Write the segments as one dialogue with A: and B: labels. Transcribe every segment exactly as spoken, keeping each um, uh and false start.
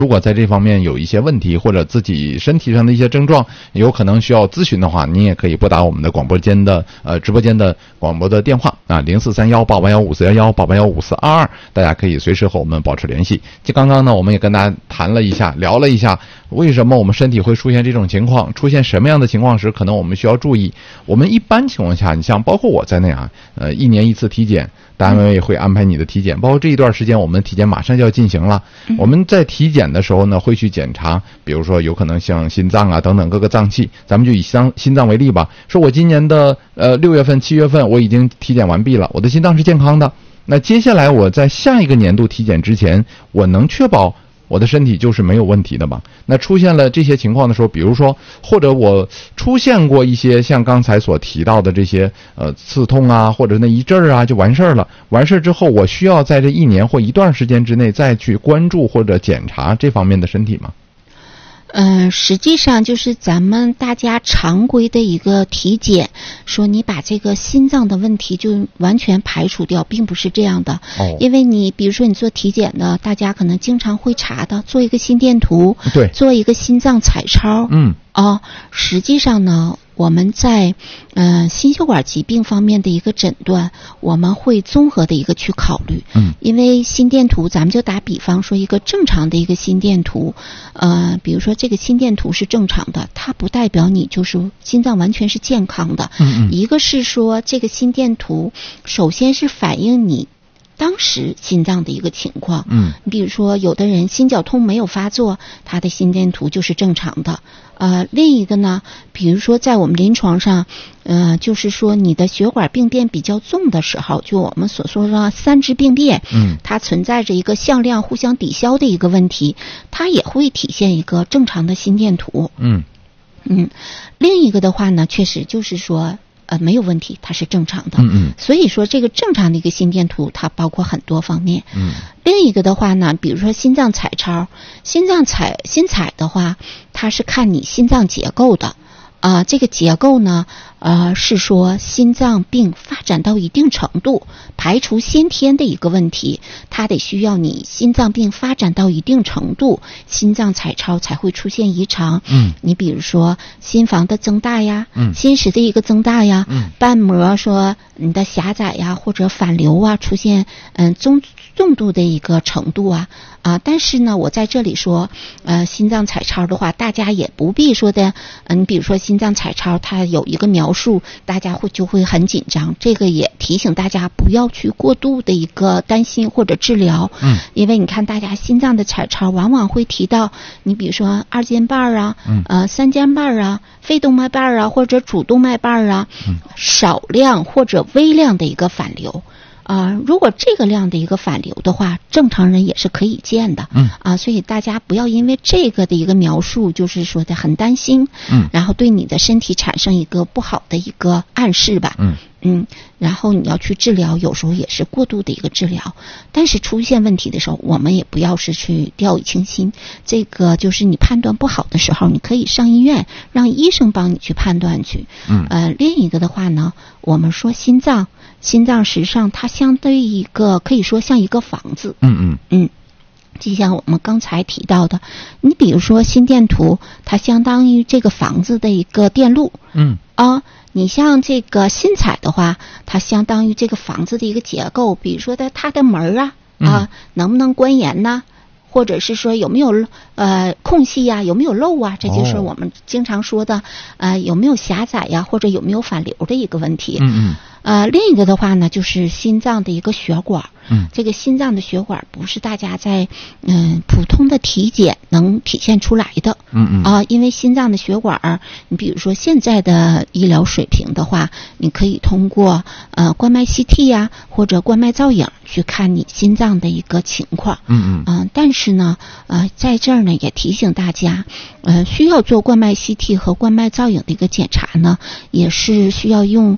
A: 如果在这方面有一些问题，或者自己身体上的一些症状有可能需要咨询的话，您也可以拨打我们的广播间的呃直播间的广播的电话啊，零四三幺八八幺五四幺幺八八幺五四二二，大家可以随时和我们保持联系。就刚刚呢，我们也跟大家谈了一下，聊了一下为什么我们身体会出现这种情况，出现什么样的情况时，可能我们需要注意。我们一般情况下，你像包括我在内啊，呃，一年一次体检。单位会安排你的体检，包括这一段时间我们的体检马上就要进行了。我们在体检的时候呢，会去检查，比如说有可能像心脏啊等等各个脏器。咱们就以心心脏为例吧，说我今年的呃六月份、七月份我已经体检完毕了，我的心脏是健康的。那接下来我在下一个年度体检之前，我能确保我的身体就是没有问题的吧？那出现了这些情况的时候，比如说，或者我出现过一些像刚才所提到的这些呃刺痛啊，或者那一阵儿啊就完事儿了。完事儿之后，我需要在这一年或一段时间之内再去关注或者检查这方面的身体吗？
B: 嗯、呃，实际上就是咱们大家常规的一个体检，说你把这个心脏的问题就完全排除掉，并不是这样的。哦，因为你比如说你做体检的，大家可能经常会查的，做一个心电图，
A: 对，
B: 做一个心脏彩超，
A: 嗯，
B: 啊，实际上呢，我们在嗯、呃、心血管疾病方面的一个诊断，我们会综合的一个去考虑。
A: 嗯，
B: 因为心电图，咱们就打比方说一个正常的一个心电图，呃，比如说这个心电图是正常的，它不代表你就是心脏完全是健康的。
A: 嗯嗯，
B: 一个是说这个心电图，首先是反映你当时心脏的一个情况。
A: 嗯，
B: 你比如说有的人心绞痛没有发作，他的心电图就是正常的。呃，另一个呢，比如说在我们临床上，呃，就是说你的血管病变比较重的时候，就我们所说的三支病变，
A: 嗯，
B: 它存在着一个向量互相抵消的一个问题，它也会体现一个正常的心电图。
A: 嗯
B: 嗯，另一个的话呢，确实就是说。呃，没有问题，它是正常的。
A: 嗯嗯。
B: 所以说，这个正常的一个心电图，它包括很多方面。
A: 嗯。
B: 另一个的话呢，比如说心脏彩超，心脏彩心彩的话，它是看你心脏结构的。啊、呃，这个结构呢，呃，是说心脏病发展到一定程度，排除先天的一个问题，它得需要你心脏病发展到一定程度，心脏彩超才会出现异常。
A: 嗯，
B: 你比如说心房的增大呀，
A: 嗯，
B: 心室的一个增大呀，
A: 嗯，
B: 瓣膜说你的狭窄呀，或者反流啊，出现嗯中重度的一个程度啊。啊，但是呢，我在这里说，呃，心脏彩超的话，大家也不必说的，嗯、呃，比如说心脏彩超，它有一个描述，大家会就会很紧张。这个也提醒大家不要去过度的一个担心或者治疗，
A: 嗯，
B: 因为你看大家心脏的彩超往往会提到，你比如说二尖瓣啊，
A: 嗯，
B: 呃，三尖瓣啊，肺动脉瓣啊，或者主动脉瓣啊，
A: 嗯，
B: 少量或者微量的一个反流。啊、呃，如果这个量的一个反流的话，正常人也是可以见的。
A: 嗯
B: 啊，所以大家不要因为这个的一个描述，就是说的很担心，
A: 嗯，
B: 然后对你的身体产生一个不好的一个暗示吧。
A: 嗯
B: 嗯，然后你要去治疗，有时候也是过度的一个治疗，但是出现问题的时候，我们也不要是去掉以轻心。这个就是你判断不好的时候，你可以上医院，让医生帮你去判断去。
A: 嗯，
B: 呃，另一个的话呢，我们说心脏。心脏实际上它相对于一个可以说像一个房子。
A: 嗯嗯
B: 嗯，就像我们刚才提到的，你比如说心电图，它相当于这个房子的一个电路。
A: 嗯
B: 啊，你像这个心彩的话，它相当于这个房子的一个结构，比如说的它的门啊啊、嗯、能不能关严呢？或者是说有没有呃空隙呀、啊，有没有漏啊？这就是我们经常说的、哦、呃有没有狭窄呀、啊，或者有没有反流的一个问题。
A: 嗯嗯。
B: 呃，另一个的话呢，就是心脏的一个血管。
A: 嗯，
B: 这个心脏的血管不是大家在嗯、呃、普通的体检能体现出来的。
A: 嗯嗯。
B: 啊、呃，因为心脏的血管，你比如说现在的医疗水平的话，你可以通过呃冠脉 C T 呀、啊、或者冠脉造影去看你心脏的一个情况。
A: 嗯嗯。
B: 嗯、呃，但是呢，呃，在这儿呢也提醒大家，呃，需要做冠脉 C T 和冠脉造影的一个检查呢，也是需要用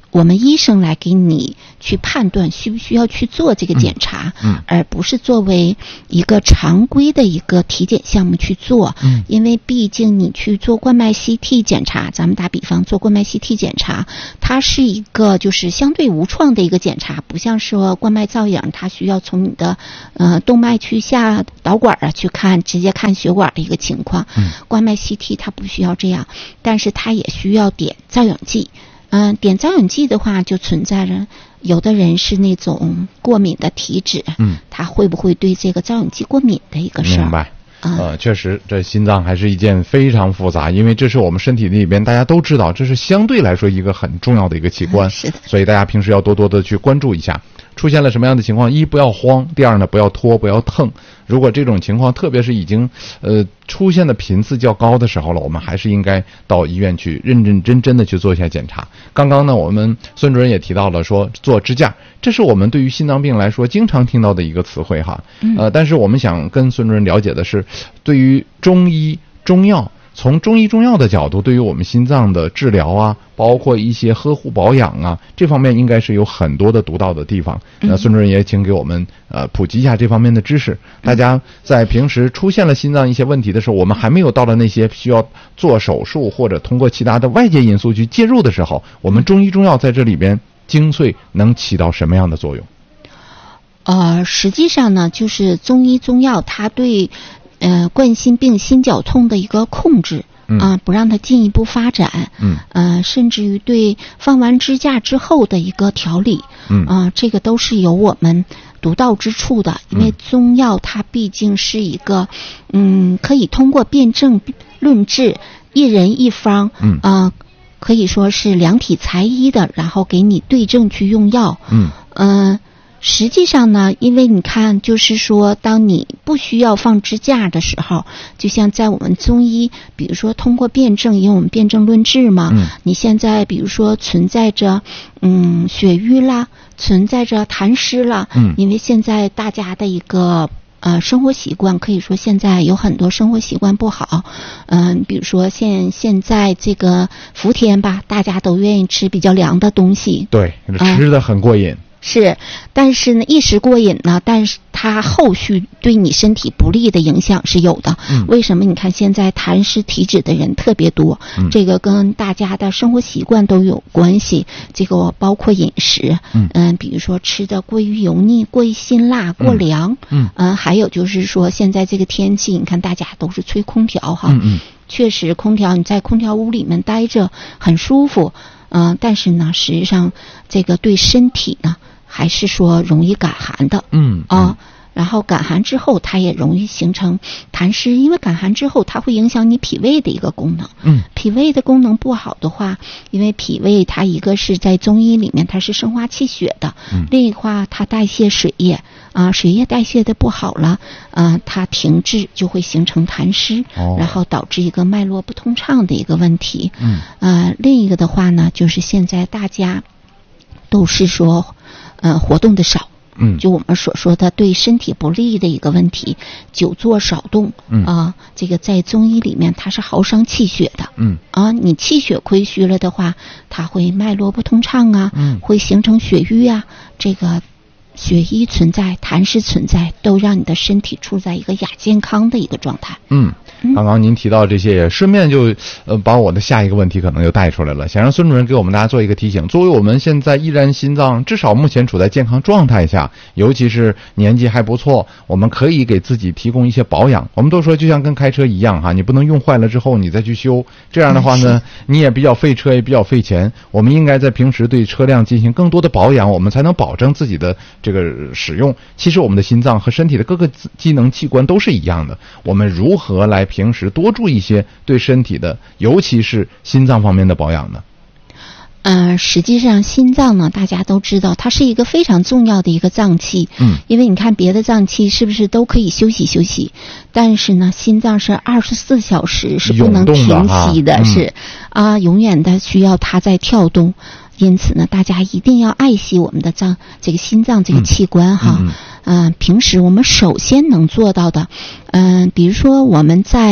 B: 我们医生来给你去判断需不需要去做这个检查，
A: 嗯嗯、
B: 而不是作为一个常规的一个体检项目去做。
A: 嗯、
B: 因为毕竟你去做冠脉 C T 检查，咱们打比方做冠脉 C T 检查，它是一个就是相对无创的一个检查，不像说冠脉造影，它需要从你的呃动脉去下导管啊去看，直接看血管的一个情况。
A: 嗯、
B: 冠脉 C T 它不需要这样，但是它也需要点造影剂。嗯、呃，点造影剂的话，就存在着有的人是那种过敏的体质，
A: 嗯，
B: 他会不会对这个造影剂过敏的一个事儿？
A: 明白。呃，确实，这心脏还是一件非常复杂，因为这是我们身体里边大家都知道，这是相对来说一个很重要的一个器官，
B: 嗯、是的，
A: 所以大家平时要多多的去关注一下。出现了什么样的情况？一，不要慌；第二呢，不要拖，不要蹭。如果这种情况，特别是已经呃出现的频次较高的时候了，我们还是应该到医院去认认真真的去做一下检查。刚刚呢，我们孙主任也提到了说做支架，这是我们对于心脏病来说经常听到的一个词汇哈。呃，但是我们想跟孙主任了解的是，对于中医中药。从中医中药的角度，对于我们心脏的治疗啊，包括一些呵护保养啊，这方面应该是有很多的独到的地方。那孙主任也请给我们呃普及一下这方面的知识。大家在平时出现了心脏一些问题的时候，我们还没有到了那些需要做手术或者通过其他的外界因素去介入的时候，我们中医中药在这里边精粹能起到什么样的作用？
B: 呃，实际上呢，就是中医中药它对呃，冠心病、心绞痛的一个控制，
A: 嗯、
B: 啊，不让它进一步发展，
A: 嗯，
B: 呃，甚至于对放完支架之后的一个调理，
A: 嗯，
B: 啊，这个都是有我们独到之处的。因为中药它毕竟是一个，嗯，可以通过辨证论治，一人一方，
A: 嗯，
B: 啊，可以说是量体裁衣的，然后给你对症去用药，
A: 嗯，
B: 嗯、呃。实际上呢，因为你看，就是说，当你不需要放支架的时候，就像在我们中医，比如说通过辨证，因为我们辨证论治嘛，
A: 嗯，
B: 你现在比如说存在着嗯血瘀啦，存在着痰湿啦，
A: 嗯，
B: 因为现在大家的一个呃生活习惯，可以说现在有很多生活习惯不好，嗯、呃，比如说现现在这个伏天吧，大家都愿意吃比较凉的东西，
A: 对，吃的很过瘾。嗯
B: 是，但是呢，一时过瘾呢，但是它后续对你身体不利的影响是有的。
A: 嗯，
B: 为什么？你看现在痰湿体质的人特别多，
A: 嗯，这
B: 个跟大家的生活习惯都有关系。这个包括饮食，
A: 嗯
B: 嗯、呃，比如说吃的过于油腻、过于辛辣、过凉，
A: 嗯，
B: 嗯、呃，还有就是说现在这个天气，你看大家都是吹空调哈，
A: 嗯嗯，
B: 确实空调你在空调屋里面待着很舒服。嗯、呃，但是呢，实际上这个对身体呢，还是说容易感寒的。
A: 嗯
B: 啊、呃，然后感寒之后，它也容易形成痰湿，因为感寒之后，它会影响你脾胃的一个功能。
A: 嗯，
B: 脾胃的功能不好的话，因为脾胃它一个是在中医里面它是生化气血的，
A: 嗯，
B: 另一话它代谢水液啊、呃，水液代谢的不好了，啊、呃，它停滞就会形成痰湿，
A: 哦，
B: 然后导致一个脉络不通畅的一个问题。
A: 嗯，
B: 呃，另一个的话呢，就是现在大家都是说，呃，活动的少。
A: 嗯，
B: 就我们所说的对身体不利的一个问题，久坐少动，
A: 嗯
B: 啊、呃，这个在中医里面它是耗伤气血的，
A: 嗯
B: 啊，你气血亏虚了的话，它会脉络不通畅啊，
A: 嗯，
B: 会形成血瘀啊，这个血瘀存在、痰湿存在，都让你的身体处在一个亚健康的一个状态。
A: 嗯。刚刚您提到这些，也顺便就呃把我的下一个问题可能就带出来了，想让孙主任给我们大家做一个提醒。作为我们现在依然心脏至少目前处在健康状态下，尤其是年纪还不错，我们可以给自己提供一些保养。我们都说就像跟开车一样哈，你不能用坏了之后你再去修，这样的话呢，你也比较费车也比较费钱。我们应该在平时对车辆进行更多的保养，我们才能保证自己的这个使用。其实我们的心脏和身体的各个机能器官都是一样的，我们如何来平时多注意一些对身体的，尤其是心脏方面的保养呢？
B: 呃，实际上心脏呢，大家都知道，它是一个非常重要的一个脏器。
A: 嗯，
B: 因为你看别的脏器是不是都可以休息休息，但是呢，心脏是二十四小时是不能停息的，
A: 的
B: 是啊、呃，永远的需要它在跳动。因此呢，大家一定要爱惜我们的脏，这个心脏这个器官哈。嗯，嗯呃，平时我们首先能做到的，嗯、呃，比如说我们在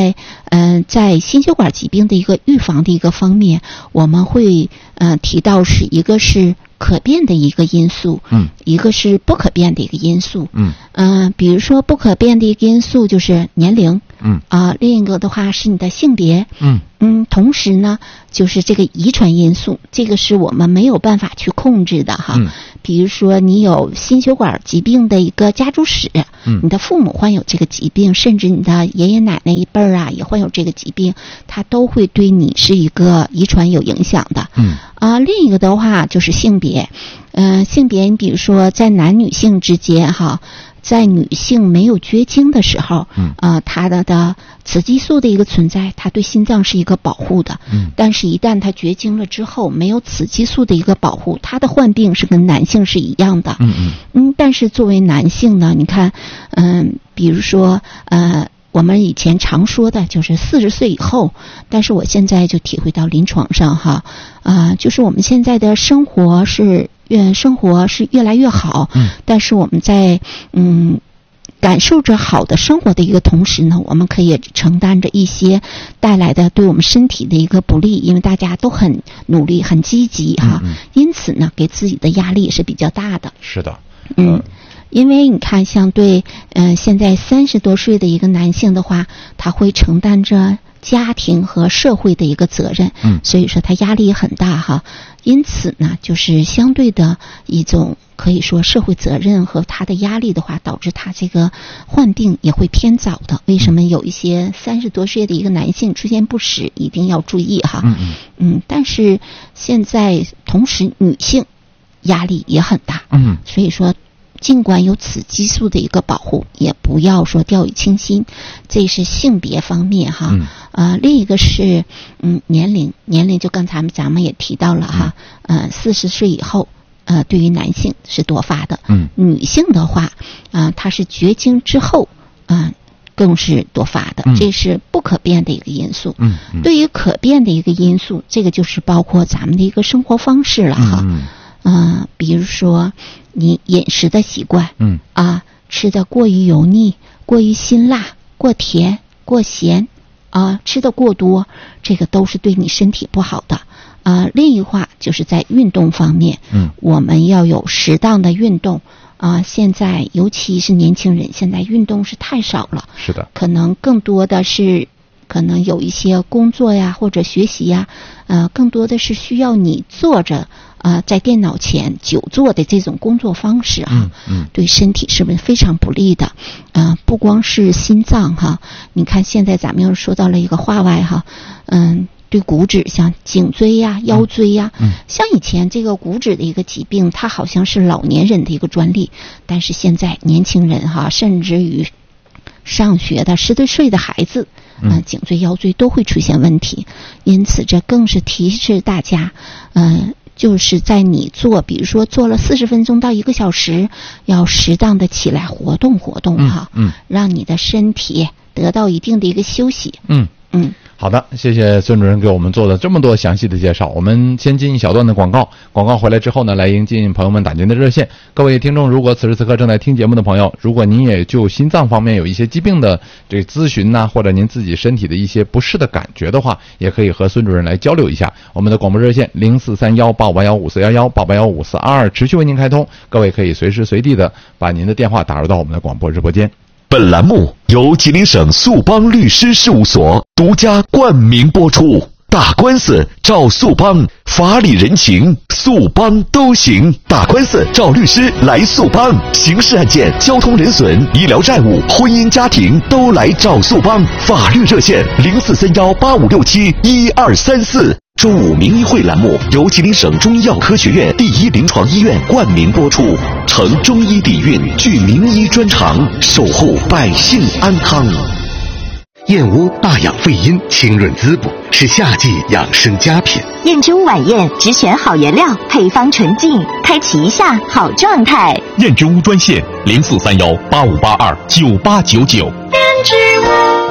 B: 嗯、呃，在心血管疾病的一个预防的一个方面，我们会呃提到是一个是可变的一个因素，
A: 嗯，
B: 一个是不可变的一个因素，
A: 嗯，
B: 嗯、呃，比如说不可变的一个因素就是年龄，
A: 嗯，
B: 啊、呃，另一个的话是你的性别，
A: 嗯
B: 嗯，同时呢，就是这个遗传因素，这个是我们没有办法去控制的哈。
A: 嗯，
B: 比如说你有心血管疾病的一个家族史，
A: 嗯，
B: 你的父母患有这个疾病，甚至你的爷爷奶奶一辈儿啊也患有这个疾病，它都会对你是一个遗传有影响的。
A: 嗯，
B: 啊，另一个的话就是性别，嗯、呃，性别你比如说在男女性之间哈。在女性没有绝经的时候，
A: 嗯，
B: 啊、呃，它的的雌激素的一个存在，它对心脏是一个保护的，
A: 嗯，
B: 但是一旦它绝经了之后，没有雌激素的一个保护，它的患病是跟男性是一样的，
A: 嗯嗯
B: 嗯，但是作为男性呢，你看，嗯、呃，比如说，呃。我们以前常说的就是四十岁以后，但是我现在就体会到临床上哈，啊、呃，就是我们现在的生活是越生活是越来越好，
A: 嗯，
B: 但是我们在嗯感受着好的生活的一个同时呢，我们可以承担着一些带来的对我们身体的一个不利，因为大家都很努力、很积极哈，
A: 嗯嗯
B: 因此呢，给自己的压力是比较大的。
A: 是的，
B: 嗯。
A: 呃
B: 因为你看，相对，嗯、呃，现在三十多岁的一个男性的话，他会承担着家庭和社会的一个责任，
A: 嗯，
B: 所以说他压力很大哈。因此呢，就是相对的一种可以说社会责任和他的压力的话，导致他这个患病也会偏早的。为什么有一些三十多岁的一个男性出现不实，一定要注意哈。
A: 嗯嗯
B: 嗯，但是现在同时女性压力也很大，
A: 嗯，
B: 所以说。尽管有雌激素的一个保护，也不要说掉以轻心，这是性别方面哈。
A: 嗯、
B: 呃，另一个是嗯年龄，年龄就刚才咱们也提到了哈，嗯、呃，四十岁以后，呃，对于男性是多发的，
A: 嗯，
B: 女性的话，啊、呃，它是绝经之后，啊、呃，更是多发的，
A: 嗯、
B: 这是不可变的一个因素。
A: 嗯，嗯
B: 对于可变的一个因素，这个就是包括咱们的一个生活方式了哈。
A: 嗯
B: 嗯、呃，比如说你饮食的习惯，
A: 嗯
B: 啊，吃的过于油腻、过于辛辣、过甜、过咸，啊，吃的过多，这个都是对你身体不好的。啊，另一话就是在运动方面，
A: 嗯，
B: 我们要有适当的运动。啊，现在尤其是年轻人，现在运动是太少了，
A: 是的，
B: 可能更多的是。可能有一些工作呀，或者学习呀，呃，更多的是需要你坐着，呃，在电脑前久坐的这种工作方式哈、啊
A: 嗯嗯，
B: 对身体是不是非常不利的？呃，不光是心脏哈，你看现在咱们又说到了一个话外哈，嗯。对骨质，像颈椎呀、腰椎呀，
A: 嗯，
B: 像以前这个骨质的一个疾病，它好像是老年人的一个专利，但是现在年轻人哈，甚至于上学的十多岁的孩子。嗯、呃，颈椎、腰椎都会出现问题，因此这更是提示大家，嗯、呃，就是在你做，比如说做了四十分钟到一个小时，要适当的起来活动活动哈，
A: 嗯，嗯
B: 让你的身体得到一定的一个休息，
A: 嗯
B: 嗯。
A: 好的，谢谢孙主任给我们做的这么多详细的介绍。我们先进一小段的广告，广告回来之后呢，来迎进朋友们打进的热线。各位听众，如果此时此刻正在听节目的朋友，如果您也就心脏方面有一些疾病的这个咨询呐、啊，或者您自己身体的一些不适的感觉的话，也可以和孙主任来交流一下。我们的广播热线零四三幺八五八幺五四幺幺八八幺五四二二持续为您开通，各位可以随时随地的把您的电话打入到我们的广播直播间。
C: 本栏目由吉林省速邦律师事务所独家冠名播出。打官司找速邦，法理人情速邦都行。打官司找律师来速邦，刑事案件、交通人损、医疗债务、婚姻家庭都来找速邦。法律热线零四三幺八五六七一二三四。周五名医会栏目由吉林省中医药科学院第一临床医院冠名播出，承中医底蕴，具名医专长，守护百姓安康。
D: 燕窝大养肺阴，清润滋补，是夏季养生佳品。
E: 燕之屋晚宴只选好原料，配方纯净，开启一下好状态。
C: 燕之屋专线零四三幺八五八二九八九九。
E: 燕之屋。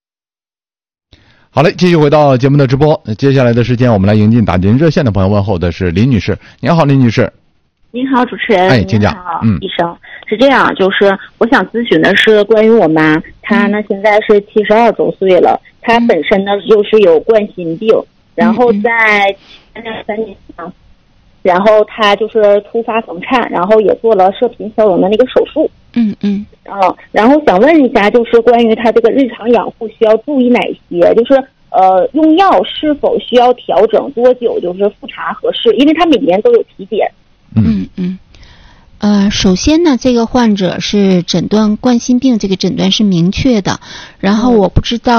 A: 好嘞，继续回到节目的直播。接下来的时间，我们来迎进打进热线的朋友。问候的是林女士，您好，林女士。
F: 您好，主持人。
A: 哎，请讲。
F: 好，
A: 嗯，
F: 医生是这样，就是我想咨询的是关于我妈，她呢现在是七十二周岁了，她本身呢就是有冠心病，然后在前两三年啊，然后她就是突发房颤，然后也做了射频消融的那个手术。
B: 嗯嗯。
F: 啊，然后想问一下，就是关于她这个日常养护需要注意哪些？就是呃，用药是否需要调整？多久就是复查合适？因为她每年都有体检。
B: 嗯嗯，呃，首先呢，这个患者是诊断冠心病，这个诊断是明确的。然后我不知道